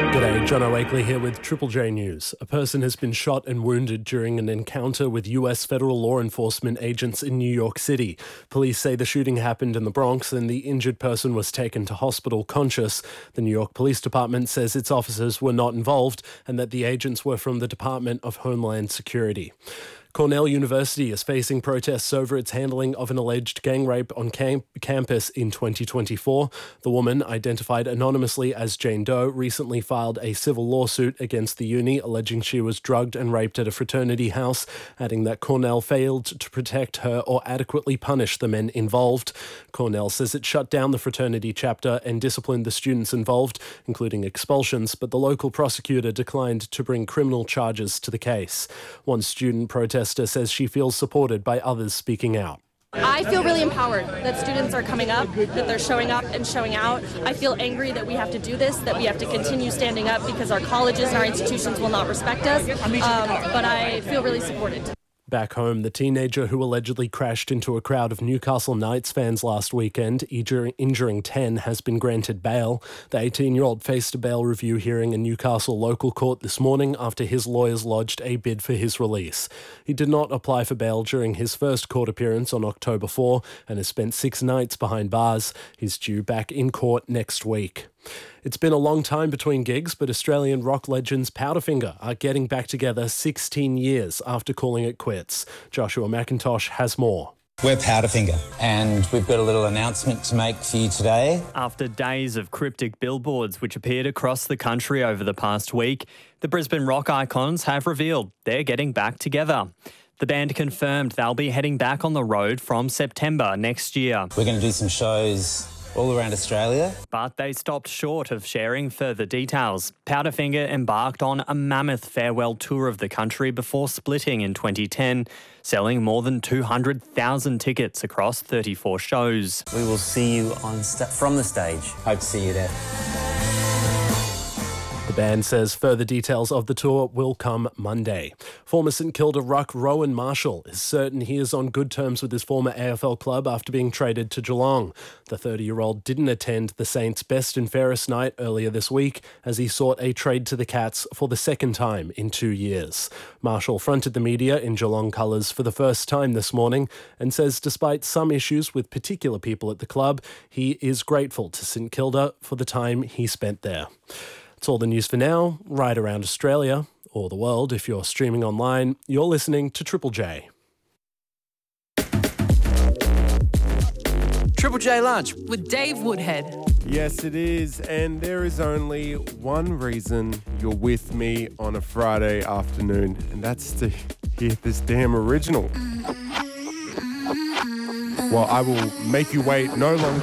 G'day, John O'Wakely here with Triple J News. A person has been shot and wounded during an encounter with US federal law enforcement agents in New York City. Police say the shooting happened in the Bronx and the injured person was taken to hospital conscious. The New York Police Department says its officers were not involved and that the agents were from the Department of Homeland Security. Cornell University is facing protests over its handling of an alleged gang rape on campus in 2024. The woman, identified anonymously as Jane Doe, recently filed a civil lawsuit against the uni, alleging she was drugged and raped at a fraternity house, adding that Cornell failed to protect her or adequately punish the men involved. Cornell says it shut down the fraternity chapter and disciplined the students involved, including expulsions, but the local prosecutor declined to bring criminal charges to the case. One student protester says she feels supported by others speaking out. I feel really empowered that students are coming up, that they're showing up and showing out. I feel angry that we have to do this, that we have to continue standing up because our colleges and our institutions will not respect us, but I feel really supported. Back home, the teenager who allegedly crashed into a crowd of Newcastle Knights fans last weekend, injuring 10, has been granted bail. The 18-year-old faced a bail review hearing in Newcastle local court this morning after his lawyers lodged a bid for his release. He did not apply for bail during his first court appearance on October 4 and has spent 6 nights behind bars. He's due back in court next week. It's been a long time between gigs, but Australian rock legends Powderfinger are getting back together 16 years after calling it quits. Joshua McIntosh has more. We're Powderfinger, and we've got a little announcement to make for you today. After days of cryptic billboards which appeared across the country over the past week, the Brisbane rock icons have revealed they're getting back together. The band confirmed they'll be heading back on the road from September next year. We're going to do some shows all around Australia. But they stopped short of sharing further details. Powderfinger embarked on a mammoth farewell tour of the country before splitting in 2010, selling more than 200,000 tickets across 34 shows. We will see you from the stage. Hope to see you there. The band says further details of the tour will come Monday. Former St Kilda ruck Rowan Marshall is certain he is on good terms with his former AFL club after being traded to Geelong. The 30-year-old didn't attend the Saints' best and fairest night earlier this week as he sought a trade to the Cats for the second time in 2 years. Marshall fronted the media in Geelong colours for the first time this morning and says despite some issues with particular people at the club, he is grateful to St Kilda for the time he spent there. That's all the news for now. Right around Australia, or the world if you're streaming online, you're listening to Triple J. Triple J Lunch with Dave Woodhead. Yes, it is, and there is only one reason you're with me on a Friday afternoon, and that's to hear this damn original. Well, I will make you wait no longer.